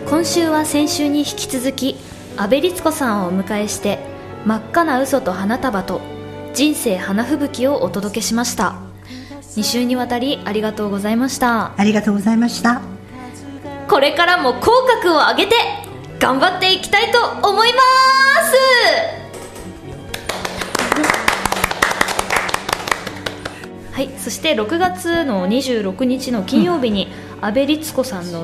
今週は先週に引き続き阿部律子さんをお迎えして、真っ赤な嘘と花束と人生花吹雪をお届けしました。2週にわたりありがとうございました。 ありがとうございました。 これからも口角を上げて頑張っていきたいと思います。はい、そして6月の26日の金曜日に阿部律子さんの